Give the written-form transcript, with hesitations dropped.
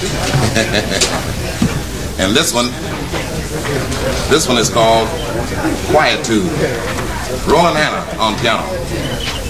And this one is called Quietude. Roland Hanna on piano.